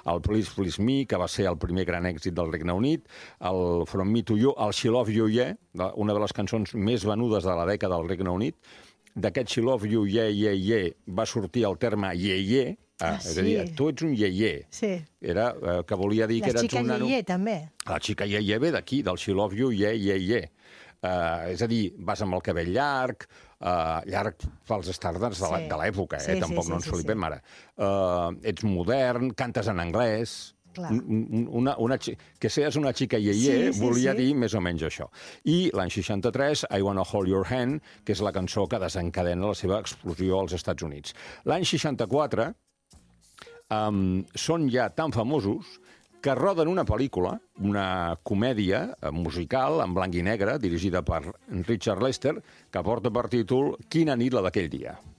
el Please Please Me, que va ser el primer gran èxit del Regne Unit, el From Me to You, el She Love You Yeah, una de les cançons més venudes de la dècada del Regne Unit. D'aquest She Love You Yeah, Yeah, Yeah va sortir el terme Ye Ye, és a dir, tu ets un Ye-Ye. Sí. Era, que volia dir que eres un nano... La xica Ye-Ye, també. La xica Ye-Ye ve d'aquí, del She Love You, Ye, Ye, Ye. És a dir, vas amb el cabell llarg, llarg pels estàndards de l'època, tampoc no ens flipem ara. Ets modern, cantes en anglès... Que seas una xica Ye-Ye volia dir més o menys això. I l'any 63, I Wanna Hold Your Hand, que és la cançó que desencadena la seva explosió als Estats Units. L'any 64 són ja tan famosos que roden una pel·lícula, una comèdia musical en blanc i negre, dirigida per Richard Lester, que porta per títol Quina nit la d'aquell dia.